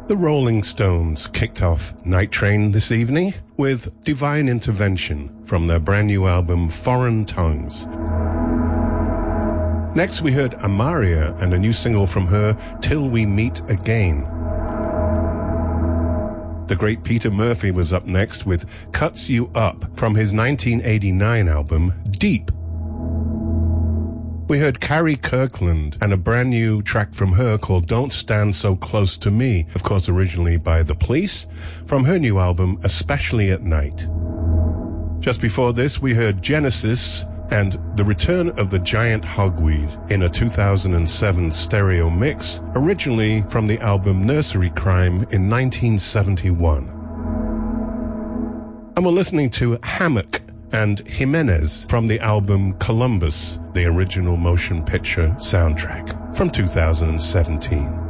The Rolling Stones kicked off Night Train this evening with Divine Intervention from their brand new album Foreign Tongues. Next we heard Amaria and a new single from her, Till We Meet Again. The great Peter Murphy was up next with Cuts You Up from his 1989 album Deep. We heard Carrie Kirkland and a brand new track from her called Don't Stand So Close to Me, of course originally by The Police, from her new album Especially at Night. Just before this, we heard Genesis and The Return of the Giant Hogweed in a 2007 stereo mix, originally from the album Nursery Crime in 1971. And we're listening to Hammock and Jimenez from the album Columbus, the original motion picture soundtrack from 2017.